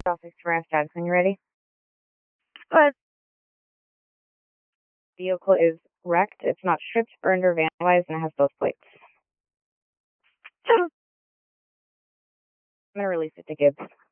Office Ranch Jackson, you ready? But Vehicle is wrecked. It's not stripped, burned, or vandalized, and it has both plates. I'm gonna release it to Gibbs.